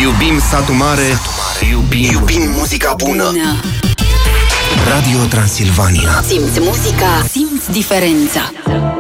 Iubim satul mare, iubim muzica bună. Radio Transilvania. Simți muzica, simți diferența.